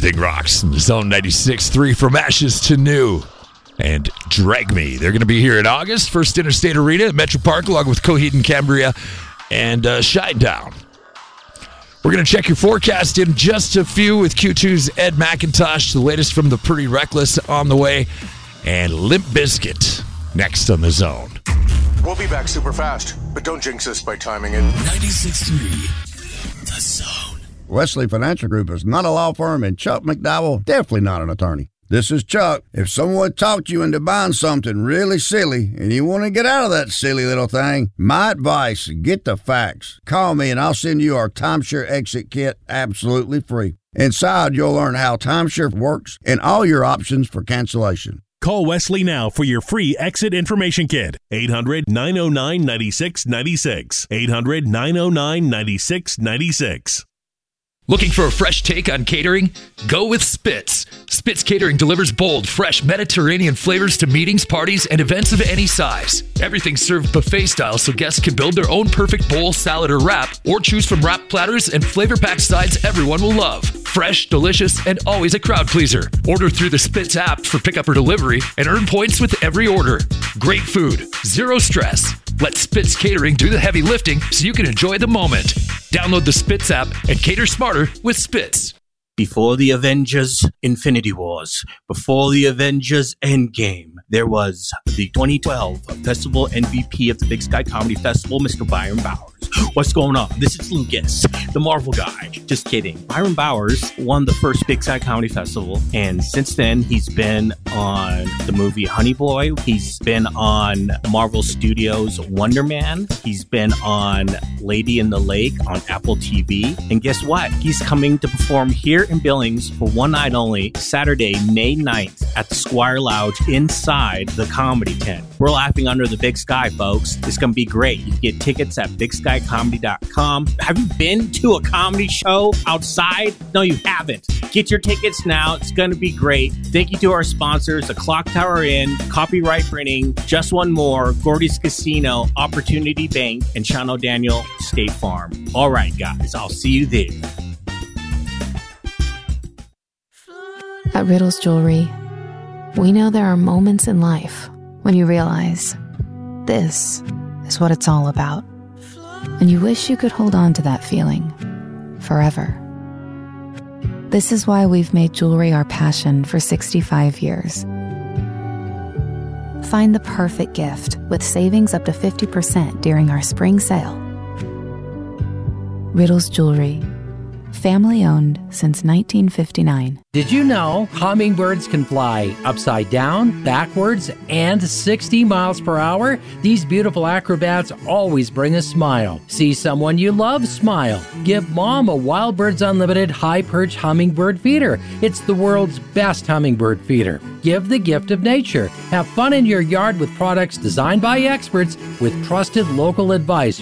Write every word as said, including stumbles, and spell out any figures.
Everything Rocks in the Zone ninety-six point three from ashes to new. And Drag Me. They're going to be here in August, First Interstate Arena at Metro Park, along with Coheed and Cambria and uh, Shinedown. We're going to check your forecast in just a few with Q two's Ed McIntosh, the latest from the Pretty Reckless on the way, and Limp Bizkit next on the Zone. We'll be back super fast, but don't jinx us by timing it. ninety-six point three, the Zone. Wesley Financial Group is not a law firm, and Chuck McDowell definitely not an attorney. This is Chuck. If someone talked you into buying something really silly and you want to get out of that silly little thing, my advice, get the facts. Call me and I'll send you our timeshare exit kit absolutely free. Inside, you'll learn how timeshare works and all your options for cancellation. Call Wesley now for your free exit information kit. eight hundred, nine oh nine, nine six nine six. eight hundred, nine oh nine, nine six nine six. Looking for a fresh take on catering? Go with Spitz. Spitz Catering delivers bold, fresh Mediterranean flavors to meetings, parties, and events of any size. Everything's served buffet style so guests can build their own perfect bowl, salad, or wrap, or choose from wrap platters and flavor-packed sides everyone will love. Fresh, delicious, and always a crowd pleaser. Order through the Spitz app for pickup or delivery and earn points with every order. Great food, zero stress. Let Spitz Catering do the heavy lifting so you can enjoy the moment. Download the Spitz app and cater smarter with Spitz. Before the Avengers Infinity Wars, before the Avengers Endgame, there was the twenty twelve Festival M V P of the Big Sky Comedy Festival, Mister Byron Bowers. What's going on? This is Lucas, the Marvel guy. Just kidding. Byron Bowers won the first Big Sky Comedy Festival, and since then, he's been on the movie Honey Boy. He's been on Marvel Studios' Wonder Man. He's been on Lady in the Lake on Apple T V. And guess what? He's coming to perform here in Billings for one night only, Saturday, May ninth, at the Squire Lounge inside the Comedy Tent. We're laughing under the big sky, folks. It's going to be great. You can get tickets at big sky comedy dot com. Have you been to a comedy show outside? No, you haven't. Get your tickets now. It's going to be great. Thank you to our sponsors, the Clock Tower Inn, Copyright Printing, Just One More, Gordy's Casino, Opportunity Bank, and Sean O'Daniel State Farm. All right, guys. I'll see you there. At Riddles Jewelry, we know there are moments in life when you realize this is what it's all about. And you wish you could hold on to that feeling forever. This is why we've made jewelry our passion for sixty-five years. Find the perfect gift with savings up to fifty percent during our spring sale. Riddles Jewelry. Family owned since nineteen fifty-nine. Did you know hummingbirds can fly upside down, backwards, and sixty miles per hour? These beautiful acrobats always bring a smile. See someone you love, smile. Give mom a Wild Birds Unlimited high perch hummingbird feeder. It's the world's best hummingbird feeder. Give the gift of nature. Have fun in your yard with products designed by experts with trusted local advice